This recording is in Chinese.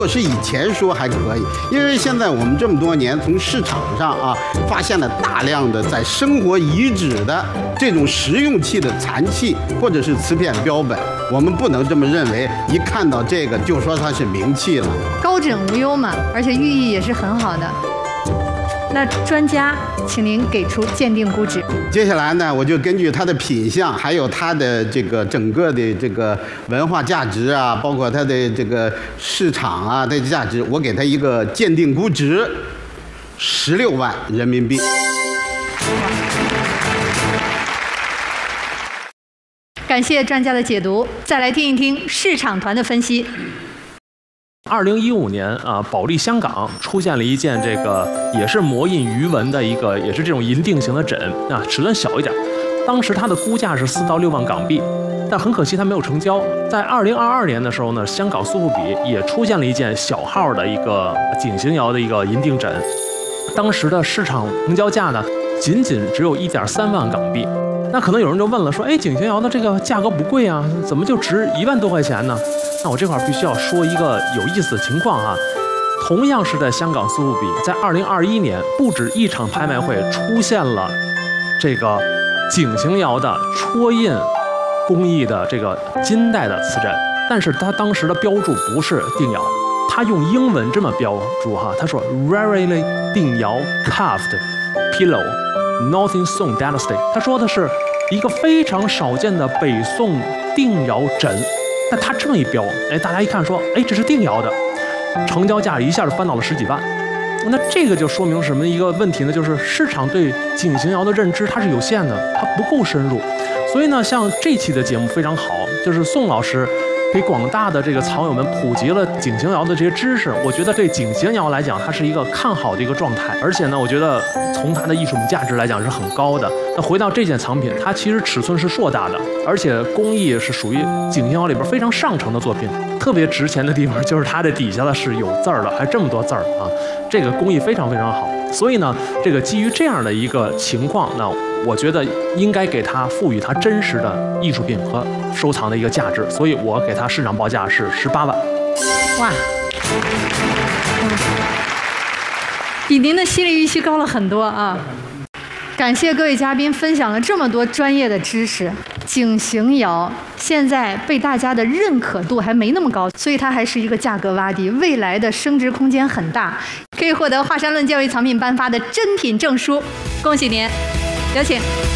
如果是以前说还可以，因为现在我们这么多年从市场上发现了大量的在生活遗址的这种食用器的残器或者是瓷片标本，我们不能这么认为，一看到这个就说它是名器了。 高枕无忧嘛，而且寓意也是很好的。那专家，请您给出鉴定估值。 接下来呢，我就根据它的品相，还有它的这个整个的这个文化价值啊，包括它的这个市场啊的价值，我给它一个鉴定估值16万人民币。 感谢专家的解读，再来听一听市场团的分析。 2015年保利香港出现了一件这个也是模印鱼纹的一个，也是这种银锭型的枕尺寸小一点，当时它的估价是4到6万港币，但很可惜它没有成交。在2022年的时候呢，香港苏富比也出现了一件小号的一个井形窑的一个银锭枕，当时的市场成交价呢仅只有1.3万港币。那可能有人就问了，说井形窑的这个价格不贵啊，怎么就值1万多块钱呢？那我这块必须要说一个有意思的情况啊，同样是在香港苏富比，在2021年不止一场拍卖会出现了这个井形窑的戳印工艺的这个金带的瓷枕，但是它当时的标注不是定窑，它用英文这么标注哈，他说 rarely 定窑 carved pillow Northern Song Dynasty， 他说的是一个非常少见的北宋定窑枕。但他这么一标，大家一看说，这是定窑的，成交价一下就翻到了10几万。那这个就说明什么一个问题呢？就是市场对井形窑的认知它是有限的，它不够深入。所以呢，像这期的节目非常好，就是宋老师给广大的这个藏友们普及了井形窑的这些知识。我觉得对井形窑来讲，它是一个看好的一个状态，而且呢，我觉得从它的艺术品价值来讲是很高的。那回到这件藏品，它其实尺寸是硕大的，而且工艺是属于井形窑里边非常上乘的作品。特别值钱的地方就是它的底下的是有字儿的，还这么多字儿啊，这个工艺非常非常好。所以呢，这个基于这样的一个情况，那我觉得应该给它赋予它真实的艺术品和收藏的一个价值，所以我给它市场报价是18万。 哇，比您的心理预期高了很多啊！感谢各位嘉宾分享了这么多专业的知识。井形窑现在被大家的认可度还没那么高，所以它还是一个价格洼地，未来的升值空间很大，可以获得华山论教育藏品颁发的珍品证书，恭喜您！有请。